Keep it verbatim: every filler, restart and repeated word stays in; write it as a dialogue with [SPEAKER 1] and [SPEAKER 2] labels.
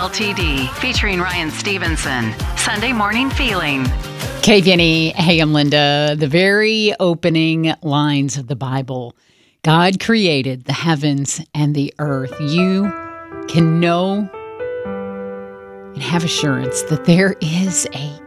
[SPEAKER 1] L T D, featuring Ryan Stevenson. Sunday Morning Feeling.
[SPEAKER 2] K V N E, hey, I'm Linda. The very opening lines of the Bible. God created the heavens and the earth. You can know and have assurance that there is a